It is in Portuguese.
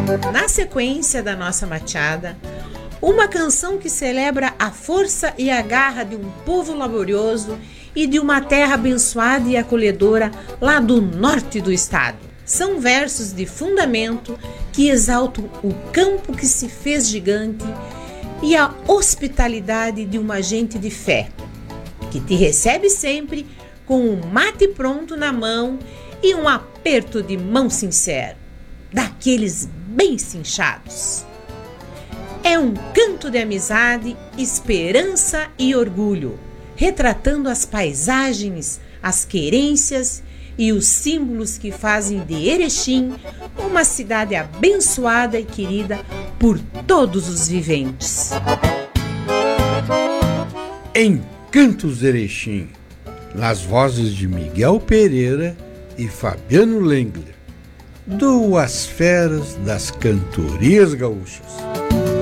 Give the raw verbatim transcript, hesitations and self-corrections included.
Na sequência da nossa machada, uma canção que celebra a força e a garra de um povo laborioso e de uma terra abençoada e acolhedora lá do norte do estado. São versos de fundamento que exaltam o campo que se fez gigante e a hospitalidade de uma gente de fé, que te recebe sempre com um mate pronto na mão e um aperto de mão sincero, daqueles bem cinchados. É um canto de amizade, esperança e orgulho, retratando as paisagens, as querências e os símbolos que fazem de Erechim uma cidade abençoada e querida por todos os viventes. Encantos Erechim, nas vozes de Miguel Pereira e Fabiano Lengler, duas feras das cantorias gaúchas.